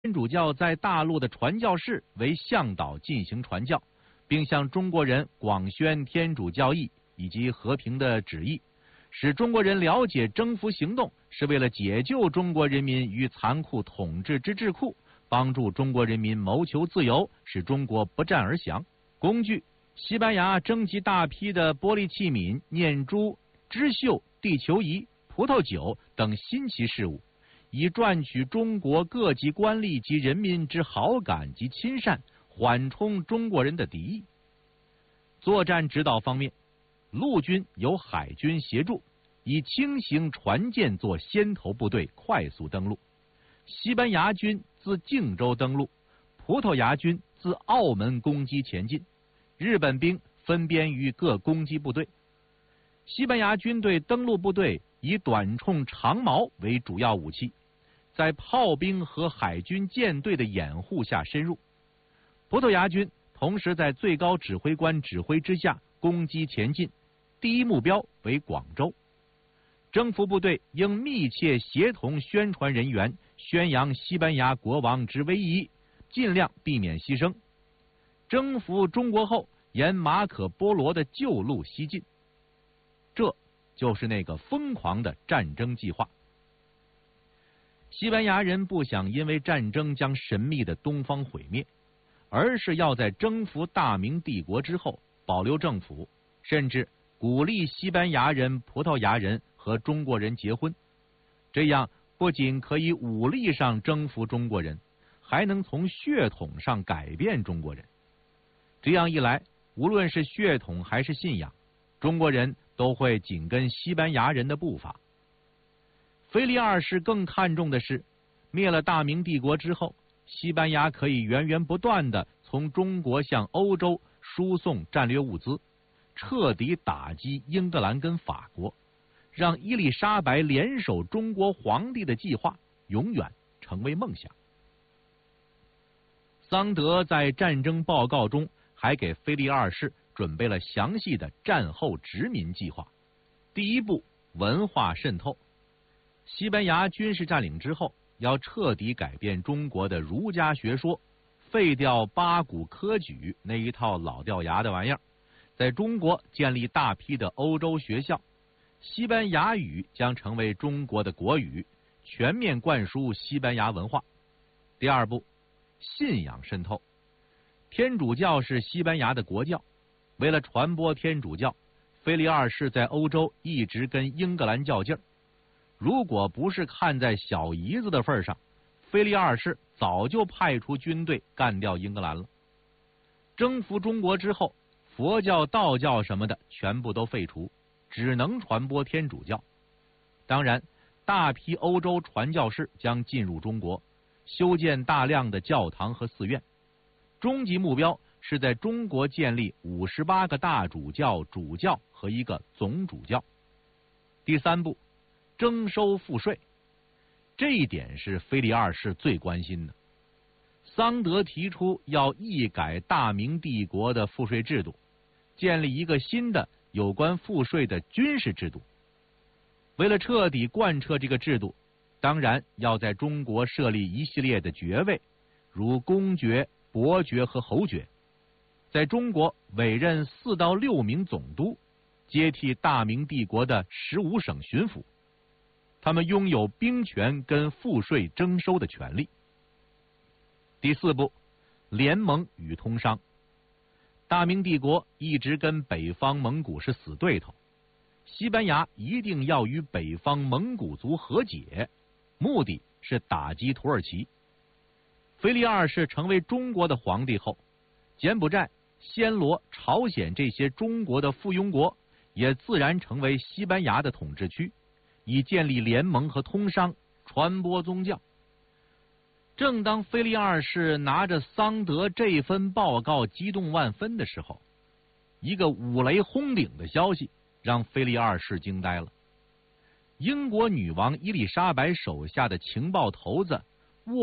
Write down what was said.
天主教在大陆的传教士为向导进行传教，并向中国人广宣天主教义以及和平的旨意，使中国人了解征服行动是为了解救中国人民于残酷统治之桎梏，帮助中国人民谋求自由，使中国不战而降。工具：西班牙征集大批的玻璃器皿、念珠、织绣、地球仪、葡萄酒等新奇事物，以赚取中国各级官吏及人民之好感及亲善，缓冲中国人的敌意。作战指导方面，陆军由海军协助，以轻型船舰做先头部队快速登陆。西班牙军自靖州登陆，葡萄牙军自澳门攻击前进，日本兵分编于各攻击部队。西班牙军队登陆部队以短铳长矛为主要武器，在炮兵和海军舰队的掩护下深入。葡萄牙军同时在最高指挥官指挥之下攻击前进，第一目标为广州。征服部队应密切协同宣传人员，宣扬西班牙国王之威仪，尽量避免牺牲。征服中国后，沿马可波罗的旧路西进。这就是那个疯狂的战争计划。西班牙人不想因为战争将神秘的东方毁灭，而是要在征服大明帝国之后保留政府，甚至鼓励西班牙人、葡萄牙人和中国人结婚。这样不仅可以武力上征服中国人，还能从血统上改变中国人。这样一来，无论是血统还是信仰，中国人都会紧跟西班牙人的步伐。腓力二世更看重的是，灭了大明帝国之后，西班牙可以源源不断地从中国向欧洲输送战略物资，彻底打击英格兰跟法国，让伊丽莎白联手中国皇帝的计划永远成为梦想。桑德在战争报告中还给腓力二世准备了详细的战后殖民计划。第一步，文化渗透。西班牙军事占领之后，要彻底改变中国的儒家学说，废掉八股科举那一套老掉牙的玩意儿，在中国建立大批的欧洲学校，西班牙语将成为中国的国语，全面灌输西班牙文化。第二步，信仰渗透。天主教是西班牙的国教，为了传播天主教，腓力二世在欧洲一直跟英格兰较劲儿。如果不是看在小姨子的份上，腓力二世早就派出军队干掉英格兰了。征服中国之后，佛教、道教什么的全部都废除，只能传播天主教。当然，大批欧洲传教士将进入中国，修建大量的教堂和寺院。终极目标是在中国建立58个大主教、主教和一个总主教。第三步，征收赋税。这一点是腓力二世最关心的。桑德提出要一改大明帝国的赋税制度，建立一个新的有关赋税的军事制度。为了彻底贯彻这个制度，当然要在中国设立一系列的爵位，如公爵、伯爵和侯爵。在中国委任4到6名总督，接替大明帝国的15省巡抚。他们拥有兵权跟赋税征收的权利。第四步，联盟与通商。大明帝国一直跟北方蒙古是死对头，西班牙一定要与北方蒙古族和解，目的是打击土耳其。腓力二世成为中国的皇帝后，柬埔寨、暹罗、朝鲜这些中国的附庸国也自然成为西班牙的统治区，以建立联盟和通商，传播宗教。正当腓力二世拿着桑德这份报告激动万分的时候，一个五雷轰顶的消息让腓力二世惊呆了。英国女王伊丽莎白手下的情报头子